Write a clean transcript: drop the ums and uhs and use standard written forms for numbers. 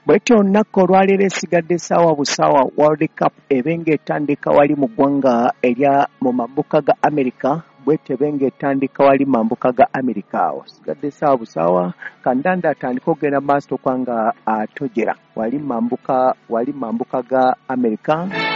Bwetyo olunaku olwaleero esigadde essaawa busaawa World Cup ebenga etandika wali mu ggwanga erya mu mambuka ga America. Bwetyo ebenga etandika wali mu mambuka ga America. Esigadde essaawa busaawa kandanda atandika okugenda maaso kwanga atojera wali mu mambuka ga America.